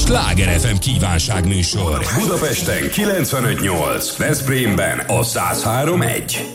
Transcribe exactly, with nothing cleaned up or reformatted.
Sláger ef em kívánságműsor. Budapesten kilencvenöt nyolc, Veszprémben a száz három egy.